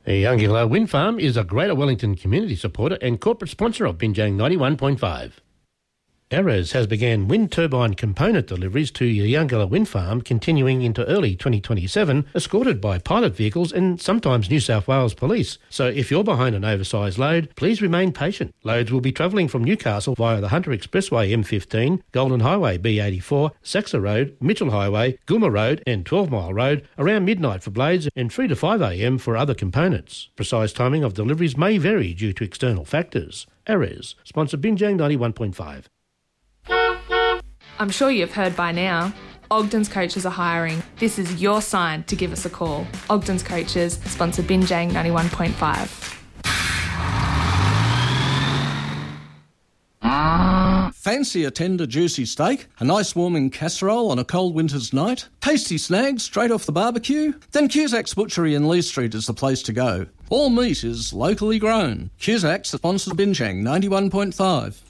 Youngillo Wind Farm is a Greater Wellington community supporter and corporate sponsor of Binjang 91.5. Erez has began wind turbine component deliveries to Youngillo Wind Farm continuing into early 2027, escorted by pilot vehicles and sometimes New South Wales Police. So if you're behind an oversized load, please remain patient. Loads will be travelling from Newcastle via the Hunter Expressway M15, Golden Highway B84, Saxa Road, Mitchell Highway, Gooma Road and 12 Mile Road around midnight for blades and 3 to 5 a.m. for other components. Precise timing of deliveries may vary due to external factors. Erez, sponsor Binjang 91.5. I'm sure you've heard by now, Ogden's Coaches are hiring. This is your sign to give us a call. Ogden's Coaches, sponsor Binjang 91.5. Fancy a tender, juicy steak? A nice warming casserole on a cold winter's night? Tasty snags straight off the barbecue? Then Cusack's Butchery in Lee Street is the place to go. All meat is locally grown. Cusack's sponsor Binjang 91.5.